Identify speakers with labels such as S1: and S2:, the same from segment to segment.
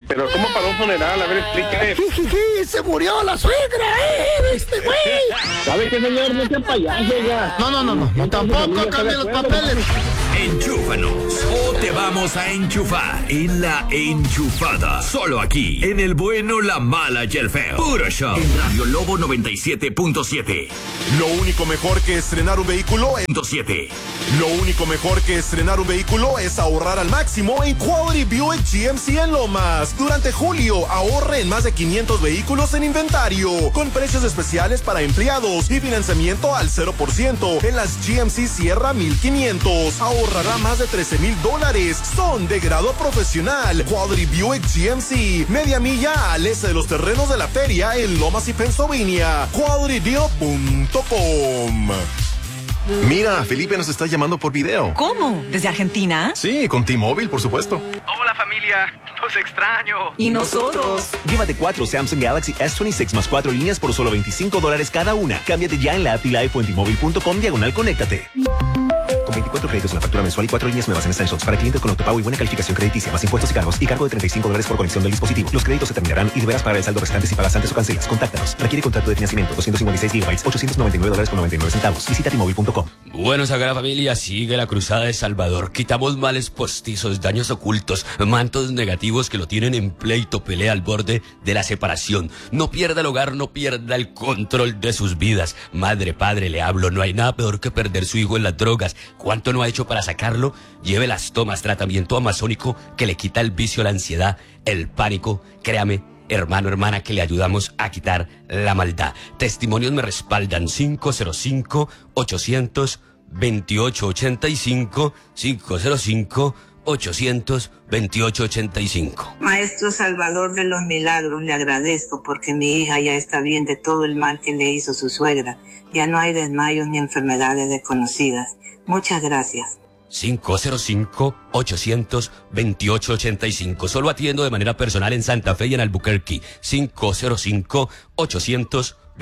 S1: Pero ¿cómo para un funeral? A ver, explíqueme.
S2: Sí, se murió la suegra, güey.
S1: ¿Sabe qué, señor? No sea payaso, ya.
S2: No, tampoco cambien los papeles.
S3: Enchúfanos o te vamos a enchufar en La Enchufada. Solo aquí, en el bueno, la mala y el feo. Puro show. En Radio Lobo 97.7.
S4: Lo único mejor que estrenar un vehículo es...
S3: 7.
S4: Lo único mejor que estrenar un vehículo es ahorrar al máximo en Quality Buick GMC en Lomas. Durante julio, ahorre en más de 500 vehículos en inventario, con precios especiales para empleados y financiamiento al 0% en las GMC Sierra 1500. Ahorrará más de $13,000. Son de grado profesional. Quality Buick GMC, media milla al este de los terrenos de la feria en Lomas y Pennsylvania. QualityBuick.com.
S5: Mira, Felipe nos está llamando por video.
S6: ¿Cómo? ¿Desde Argentina?
S5: Sí, con T-Mobile, por supuesto.
S7: Hola familia, los extraño.
S6: ¿Y nosotros?
S8: Llévate 4 Samsung Galaxy S26 más 4 líneas por solo $25 cada una. Cámbiate ya en la app Live o en T-Mobile.com/conéctate. Con 24 créditos en la factura mensual y 4 líneas nuevas en Essentials para clientes con autopago y buena calificación crediticia, más impuestos y cargos, y cargo de $35 por conexión del dispositivo. Los créditos se terminarán y deberás pagar el saldo restante si pagas antes o cancelas. Contáctanos. Requiere contrato de financiamiento, 256 GB, $899.99. Visita T-Mobile.com.
S9: Bueno, Sagrada Familia, sigue la cruzada de Salvador. Quitamos males postizos, daños ocultos, mantos negativos que lo tienen en pleito, pelea al borde de la separación. No pierda el hogar, no pierda el control de sus vidas. Madre, padre, le hablo, no hay nada peor que perder su hijo en las drogas. ¿Cuánto no ha hecho para sacarlo? Lleve las tomas, tratamiento amazónico que le quita el vicio, la ansiedad, el pánico. Créame, hermano, hermana, que le ayudamos a quitar la maldad. Testimonios me respaldan. 505-800-2885, 505-800-2885.
S10: Maestro Salvador de los Milagros, le agradezco porque mi hija ya está bien de todo el mal que le hizo su suegra. Ya no hay desmayos ni enfermedades desconocidas. Muchas gracias.
S9: 505-800-2885. Solo atiendo de manera personal en Santa Fe y en Albuquerque.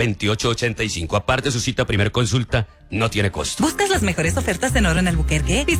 S9: 505-800-2885. Aparte, su cita, primer consulta, no tiene costo.
S6: ¿Buscas las mejores ofertas en oro en Albuquerque?